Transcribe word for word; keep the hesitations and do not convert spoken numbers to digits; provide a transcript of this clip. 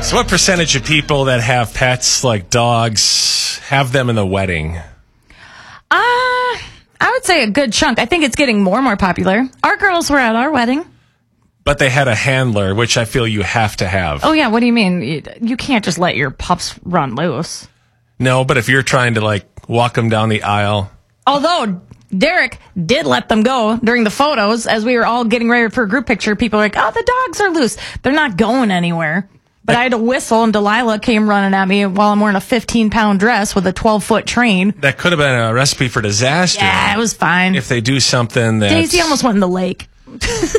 So what percentage of people that have pets, like dogs, have them in the wedding? Uh, I would say a good chunk. I think it's getting more and more popular. Our girls were at our wedding. But they had a handler, which I feel you have to have. Oh, yeah. What do you mean? You, you can't just let your pups run loose. No, but if you're trying to, like, walk them down the aisle. Although Derek did let them go during the photos as we were all getting ready for a group picture. People were like, oh, the dogs are loose. They're not going anywhere. But I had to whistle, and Delilah came running at me while I'm wearing a fifteen-pound dress with a twelve-foot train. That could have been a recipe for disaster. Yeah, it was fine. If they do something that... Daisy almost went in the lake.